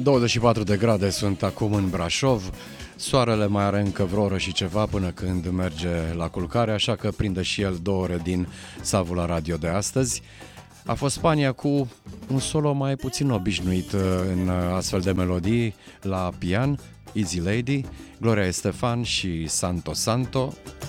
24 de grade sunt acum în Brașov. Soarele mai are încă vreo oră și ceva până când merge la culcare, așa că prinde și el 2 ore din Savul la Radio de astăzi. A fost Spania cu un solo mai puțin obișnuit în astfel de melodii la pian, Easy Lady, Gloria Estefan și Santo Santo.